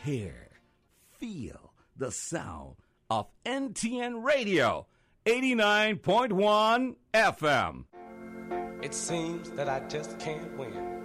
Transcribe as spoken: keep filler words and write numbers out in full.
hear, feel the sound of N T N Radio, eighty-nine point one F M. It seems that I just can't win.